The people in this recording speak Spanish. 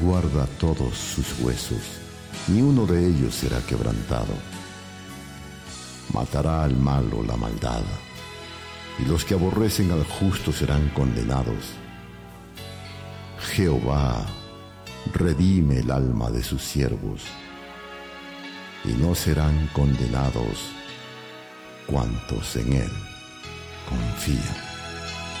guarda todos sus huesos, ni uno de ellos será quebrantado. Matará al malo la maldad, y los que aborrecen al justo serán condenados. Jehová redime el alma de sus siervos, y no serán condenados cuantos en él confían.